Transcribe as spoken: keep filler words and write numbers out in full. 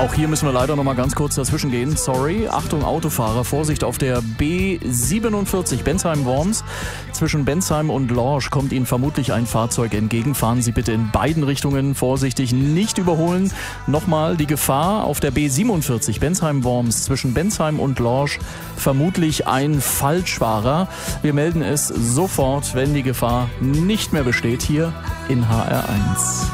Auch hier müssen wir leider noch mal ganz kurz dazwischen gehen. Sorry. Achtung, Autofahrer. Vorsicht auf der B siebenundvierzig Bensheim-Worms. Zwischen Bensheim und Lorsch kommt Ihnen vermutlich ein Fahrzeug entgegen. Fahren Sie bitte in beiden Richtungen vorsichtig, nicht überholen. Nochmal die Gefahr auf der B siebenundvierzig Bensheim-Worms zwischen Bensheim und Lorsch. Vermutlich ein Falschfahrer. Wir melden es sofort, wenn die Gefahr nicht mehr besteht, hier in H R eins.